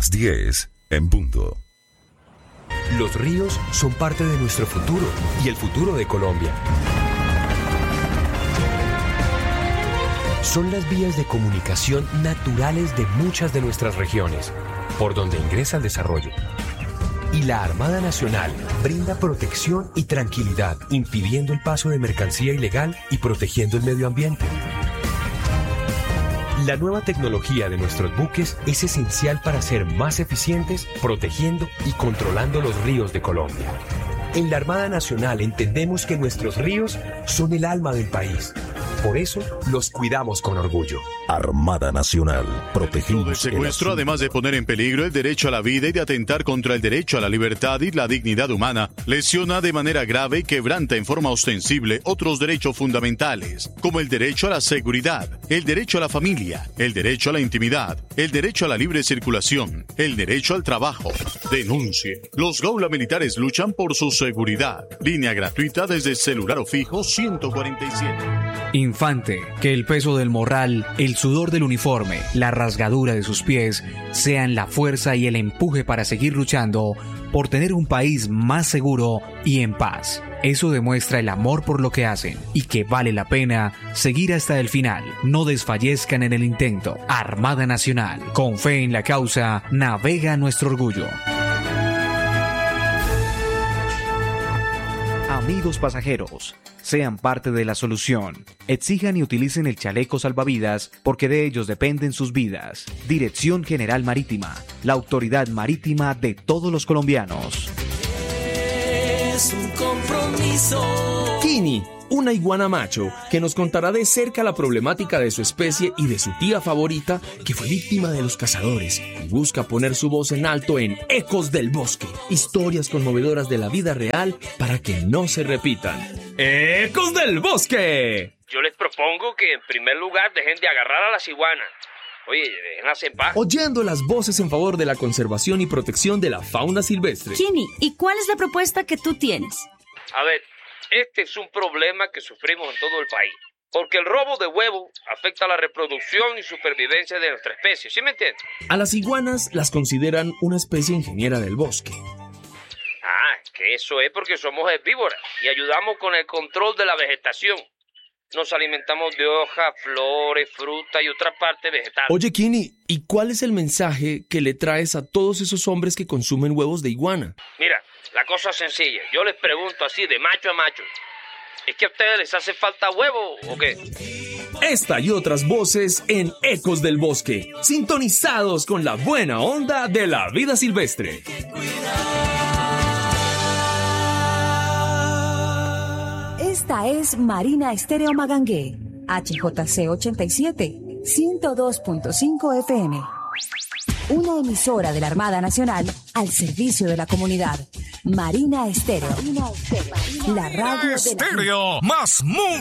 Las 10 en punto. Los ríos son parte de nuestro futuro y el futuro de Colombia. Son las vías de comunicación naturales de muchas de nuestras regiones, por donde ingresa el desarrollo. Y la Armada Nacional brinda protección y tranquilidad, impidiendo el paso de mercancía ilegal y protegiendo el medio ambiente. La nueva tecnología de nuestros buques es esencial para ser más eficientes, protegiendo y controlando los ríos de Colombia. En la Armada Nacional entendemos que nuestros ríos son el alma del país. Por eso los cuidamos con orgullo. Armada Nacional, protegimos el secuestro, además de poner en peligro el derecho a la vida y de atentar contra el derecho a la libertad y la dignidad humana, lesiona de manera grave y quebranta en forma ostensible otros derechos fundamentales, como el derecho a la seguridad, el derecho a la familia, el derecho a la intimidad, el derecho a la libre circulación, el derecho al trabajo. Denuncie. Los Gaula Militares luchan por su seguridad. Línea gratuita desde celular o fijo 147. Infante, que el peso del morral, el sudor del uniforme, la rasgadura de sus pies sean la fuerza y el empuje para seguir luchando por tener un país más seguro y en paz. Eso demuestra el amor por lo que hacen y que vale la pena seguir hasta el final. No desfallezcan en el intento. Armada Nacional, con fe en la causa, navega nuestro orgullo. Amigos pasajeros, sean parte de la solución. Exijan y utilicen el chaleco salvavidas porque de ellos dependen sus vidas. Dirección General Marítima, la autoridad marítima de todos los colombianos. Es un compromiso. Kini, una iguana macho que nos contará de cerca la problemática de su especie y de su tía favorita que fue víctima de los cazadores y busca poner su voz en alto en Ecos del Bosque, historias conmovedoras de la vida real para que no se repitan. ¡Ecos del Bosque! Yo les propongo que en primer lugar dejen de agarrar a las iguanas. Oye, déjenlas en paz. Oyendo las voces en favor de la conservación y protección de la fauna silvestre. Kini, ¿y cuál es la propuesta que tú tienes? A ver, este es un problema que sufrimos en todo el país, porque el robo de huevos afecta a la reproducción y supervivencia de nuestra especie, ¿sí me entiendes? A las iguanas las consideran una especie ingeniera del bosque. Que eso es porque somos herbívoras y ayudamos con el control de la vegetación. Nos alimentamos de hojas, flores, fruta y otra parte vegetal. Oye, Kini, ¿y cuál es el mensaje que le traes a todos esos hombres que consumen huevos de iguana? Mira, la cosa es sencilla. Yo les pregunto así, de macho a macho. ¿Es que a ustedes les hace falta huevo o qué? Esta y otras voces en Ecos del Bosque, sintonizados con la buena onda de la vida silvestre. Esta es Marina Estéreo Magangué, HJC 87, 102.5 FM. Una emisora de la Armada Nacional al servicio de la comunidad. Marina Estéreo. La radio de la... Más